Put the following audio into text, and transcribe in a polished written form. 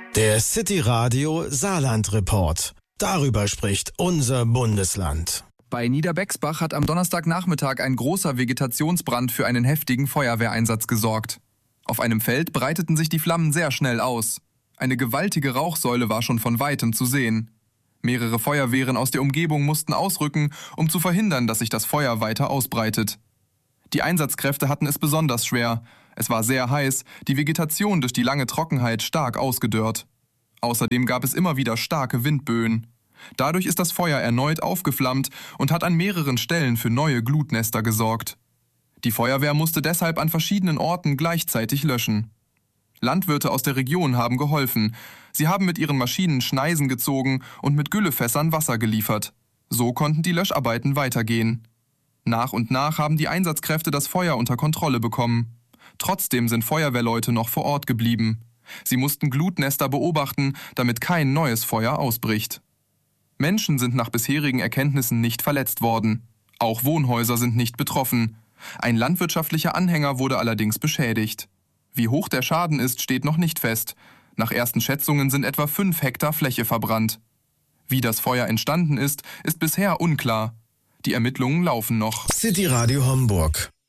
Der City Radio Saarland Report. Darüber spricht unser Bundesland. Bei Niederbexbach hat am Donnerstagnachmittag ein großer Vegetationsbrand für einen heftigen Feuerwehreinsatz gesorgt. Auf einem Feld breiteten sich die Flammen sehr schnell aus. Eine gewaltige Rauchsäule war schon von weitem zu sehen. Mehrere Feuerwehren aus der Umgebung mussten ausrücken, um zu verhindern, dass sich das Feuer weiter ausbreitet. Die Einsatzkräfte hatten es besonders schwer. Es war sehr heiß, die Vegetation durch die lange Trockenheit stark ausgedörrt. Außerdem gab es immer wieder starke Windböen. Dadurch ist das Feuer erneut aufgeflammt und hat an mehreren Stellen für neue Glutnester gesorgt. Die Feuerwehr musste deshalb an verschiedenen Orten gleichzeitig löschen. Landwirte aus der Region haben geholfen. Sie haben mit ihren Maschinen Schneisen gezogen und mit Güllefässern Wasser geliefert. So konnten die Löscharbeiten weitergehen. Nach und nach haben die Einsatzkräfte das Feuer unter Kontrolle bekommen. Trotzdem sind Feuerwehrleute noch vor Ort geblieben. Sie mussten Glutnester beobachten, damit kein neues Feuer ausbricht. Menschen sind nach bisherigen Erkenntnissen nicht verletzt worden. Auch Wohnhäuser sind nicht betroffen. Ein landwirtschaftlicher Anhänger wurde allerdings beschädigt. Wie hoch der Schaden ist, steht noch nicht fest. Nach ersten Schätzungen sind etwa 5 Hektar Fläche verbrannt. Wie das Feuer entstanden ist bisher unklar. Die Ermittlungen laufen noch. City Radio Homburg.